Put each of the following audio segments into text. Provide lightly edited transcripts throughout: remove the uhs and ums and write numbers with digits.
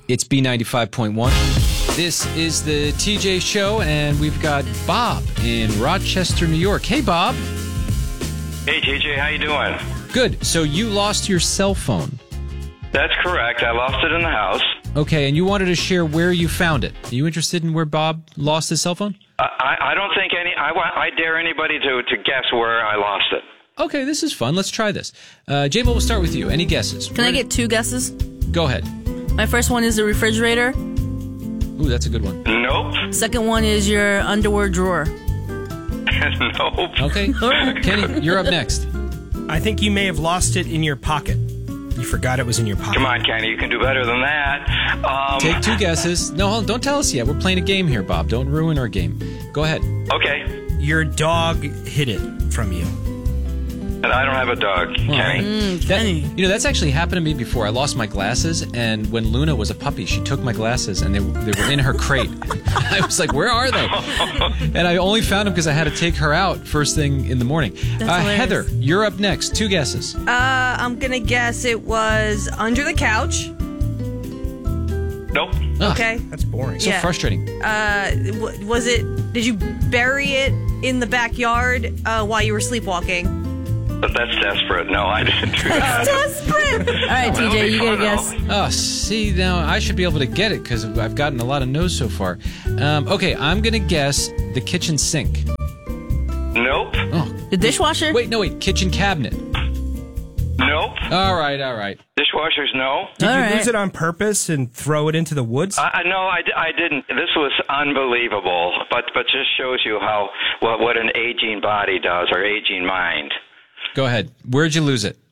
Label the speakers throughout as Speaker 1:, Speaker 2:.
Speaker 1: It's B95.1. This is the TJ Show, and we've got Bob in Rochester, New York. Hey, Bob.
Speaker 2: Hey, TJ, how you doing?
Speaker 1: Good. So you lost your cell phone.
Speaker 2: That's correct. I lost it in the house.
Speaker 1: Okay, and you wanted to share where you found it. Are you interested in where Bob lost his cell phone?
Speaker 2: I don't think I dare anybody to guess where I lost it.
Speaker 1: Okay, this is fun. Let's try this. J-Mo, we'll start with you. Any guesses?
Speaker 3: Can I get 2 guesses?
Speaker 1: Go ahead.
Speaker 3: My first one is the refrigerator.
Speaker 1: Ooh, that's a good one.
Speaker 2: Nope.
Speaker 3: Second one is your underwear drawer.
Speaker 2: Nope.
Speaker 1: Okay. Kenny, you're up next.
Speaker 4: I think you may have lost it in your pocket. You forgot it was in your pocket.
Speaker 2: Come on, Kenny, you can do better than that.
Speaker 1: Take 2 guesses. No, hold on, don't tell us yet. We're playing a game here, Bob. Don't ruin our game. Go ahead.
Speaker 2: Okay.
Speaker 4: Your dog hid it from you.
Speaker 2: And I don't have a dog, Kenny.
Speaker 3: Kenny.
Speaker 1: That's actually happened to me before. I lost my glasses, and when Luna was a puppy, she took my glasses, and they were in her crate. I was like, where are they? And I only found them because I had to take her out first thing in the morning. Heather, you're up next. 2 guesses.
Speaker 5: I'm gonna guess it was under the couch.
Speaker 2: Nope.
Speaker 5: Okay.
Speaker 4: That's boring.
Speaker 1: So frustrating.
Speaker 5: Was it? Did you bury it in the backyard while you were sleepwalking?
Speaker 2: But that's desperate. No, I didn't do that.
Speaker 5: Desperate.
Speaker 3: All right,
Speaker 2: That would
Speaker 3: TJ,
Speaker 2: be
Speaker 3: you get a
Speaker 2: fun,
Speaker 3: guess.
Speaker 2: though.
Speaker 1: Oh, see, now I should be able to get it because I've gotten a lot of no's so far. Okay, I'm going to guess the kitchen sink.
Speaker 2: Nope.
Speaker 1: Oh,
Speaker 3: The dishwasher?
Speaker 1: wait, kitchen cabinet.
Speaker 2: Nope.
Speaker 1: All right.
Speaker 2: Dishwashers, no.
Speaker 4: Did
Speaker 3: All
Speaker 4: you
Speaker 3: right.
Speaker 4: lose it on purpose and throw it into the woods?
Speaker 2: No, I didn't. This was unbelievable, but just shows you how what an aging body does or aging mind.
Speaker 1: Go ahead. Where'd you lose it?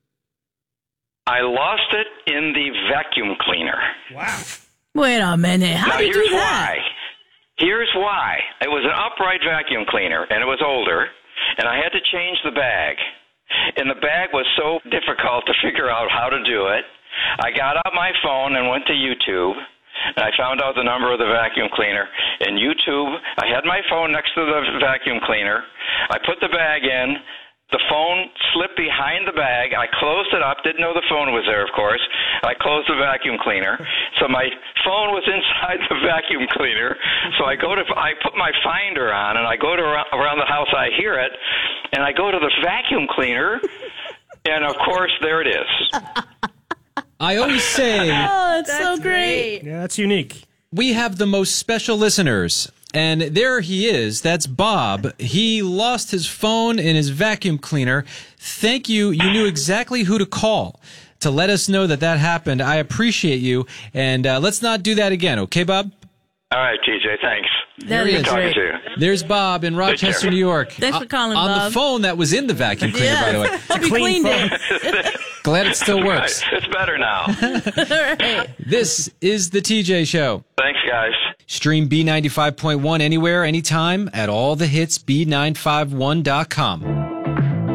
Speaker 2: I lost it in the vacuum cleaner.
Speaker 4: Wow.
Speaker 3: Wait a minute. How
Speaker 2: Now,
Speaker 3: did you do
Speaker 2: here's
Speaker 3: that?
Speaker 2: why. Here's why. It was an upright vacuum cleaner, and it was older, and I had to change the bag. And the bag was so difficult to figure out how to do it. I got out my phone and went to YouTube, and I found out the number of the vacuum cleaner. In YouTube, I had my phone next to the vacuum cleaner. I put the bag in. The phone slipped behind the bag. I closed it up. Didn't know the phone was there, of course. I closed the vacuum cleaner. So my phone was inside the vacuum cleaner. So I put my finder on, and I go to around the house. I hear it, and I go to the vacuum cleaner, and of course, there it is.
Speaker 1: I always say
Speaker 3: Oh, that's so great.
Speaker 4: Yeah, that's unique.
Speaker 1: we have the most special listeners. And there he is. That's Bob. He lost his phone in his vacuum cleaner. Thank you. You knew exactly who to call to let us know that happened. I appreciate you. And let's not do that again. Okay, Bob?
Speaker 2: All right, TJ, thanks.
Speaker 3: That
Speaker 1: he
Speaker 3: is
Speaker 1: is.
Speaker 2: Talking
Speaker 3: great.
Speaker 2: to you.
Speaker 1: There's Bob in Rochester,
Speaker 2: care.
Speaker 1: New York.
Speaker 3: Thanks for calling,
Speaker 1: on
Speaker 3: Bob.
Speaker 1: the phone that was in the vacuum cleaner, by the way.
Speaker 3: Hope you
Speaker 4: clean
Speaker 3: cleaned
Speaker 4: phone.
Speaker 3: it.
Speaker 1: Glad it still
Speaker 2: Right.
Speaker 1: works.
Speaker 2: It's better now.
Speaker 1: This is the TJ Show.
Speaker 2: Thanks, guys.
Speaker 1: Stream B95.1 anywhere, anytime at all the hits B951.com.